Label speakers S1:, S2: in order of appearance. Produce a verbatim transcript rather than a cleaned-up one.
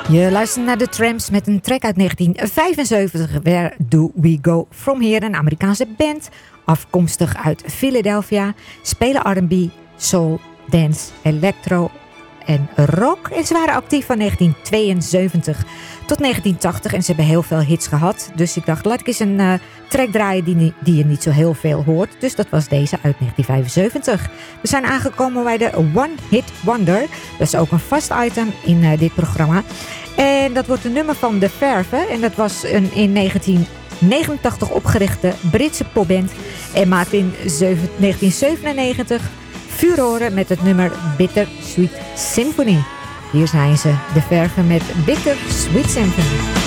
S1: Je luistert naar de Tramps met een track uit negentien vijfenzeventig. Where Do We Go From Here? Een Amerikaanse band, afkomstig uit Philadelphia. Spelen R en B, soul, dance, electro en rock. En ze waren actief van negentien tweeënzeventig tot negentien tachtig. En ze hebben heel veel hits gehad. Dus ik dacht, laat ik eens een uh, track draaien die, die je niet zo heel veel hoort. Dus dat was deze uit negentien vijfenzeventig. We zijn aangekomen bij de One Hit Wonder. Dat is ook een vast item in uh, dit programma. En dat wordt een nummer van De Verve. En dat was een in negentien negenentachtig opgerichte Britse popband. En maakte in negentien zevenennegentig furoren met het nummer Bitter Sweet Symphony. Hier zijn ze, De Verve met Bitter Sweet Symphony.